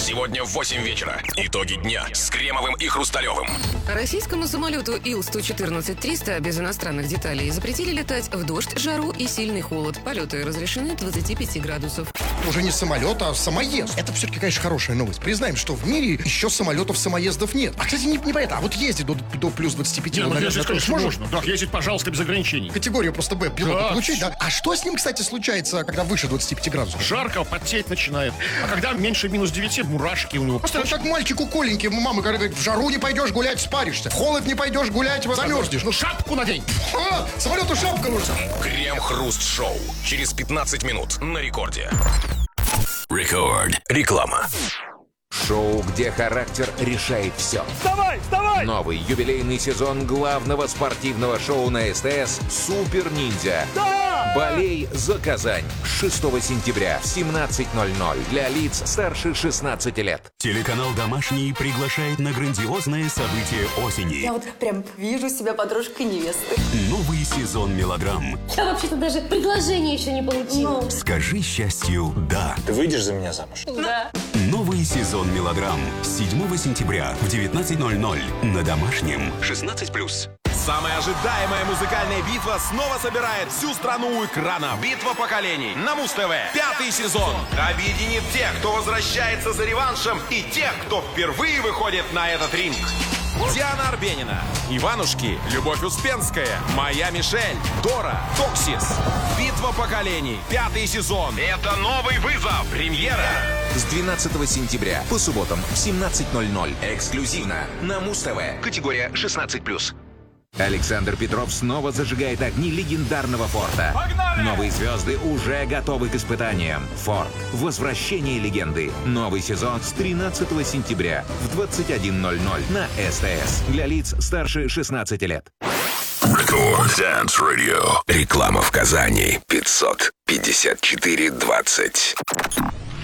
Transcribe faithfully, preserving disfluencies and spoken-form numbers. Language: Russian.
Сегодня в восемь вечера. Итоги дня с Кремовым и Хрусталевым. Российскому самолету Ил сто четырнадцать триста без иностранных деталей запретили летать в дождь, жару и сильный холод. Полеты разрешены от двадцати пяти градусов. Уже не самолет, а самоезд. Это все-таки, конечно, хорошая новость. Признаем, что в мире еще самолетов-самоездов нет. А, кстати, не, не понятно, а вот ездить до, до плюс двадцати пяти... Не, ну, наверное, ездить, конечно, можно? можно. Да, ездить, пожалуйста, без ограничений. Категорию просто Б пилота Да. получить, да? А что с ним, кстати, случается, когда выше двадцати пяти градусов? Жарко, потеть начинает. А когда меньше минус девяти, мурашки у него. Просто как мальчику Коленьке, мама говорит, в жару не пойдешь гулять, спаришься. В холод не пойдешь гулять, замерзнешь. Ну, шапку надень. А, самолету шапка нужна. Крем-хруст-шоу. Через пятнадцать минут на рекорде. Рекорд. Реклама. Шоу, где характер решает все. Вставай, вставай! Новый юбилейный сезон главного спортивного шоу на СТС «Супер Ниндзя». Да! Болей за Казань. С шестого сентября в семнадцать ноль ноль для лиц старше шестнадцати лет. Телеканал «Домашний» приглашает на грандиозное событие осени. Я вот прям вижу себя подружкой невесты. Новый сезон мелодрам. Я вообще-то даже предложение еще не получила. Ну. Скажи счастью «да». Ты выйдешь за меня замуж? Да. Новый сезон мелодрам. с седьмого сентября в девятнадцать ноль ноль на Домашнем. шестнадцать плюс. Самая ожидаемая музыкальная битва снова собирает всю страну у экрана. Битва поколений на Муз-ТВ. Пятый сезон объединит тех, кто возвращается за реваншем, и тех, кто впервые выходит на этот ринг. Диана Арбенина, Иванушки, Любовь Успенская, Моя Мишель, Дора, Токсис. Битва поколений. Пятый сезон. Это новый вызов. Премьера. С двенадцатого сентября по субботам в семнадцать ноль ноль. Эксклюзивно на Муз-ТВ. Категория шестнадцать плюс. Александр Петров снова зажигает огни легендарного Форда. Погнали! Новые звезды уже готовы к испытаниям. Форд. Возвращение легенды. Новый сезон с тринадцатого сентября в двадцать один ноль ноль на СТС. Для лиц старше шестнадцати лет. Рекорд Dance Radio. Реклама в Казани. пятьсот пятьдесят четыре двадцать.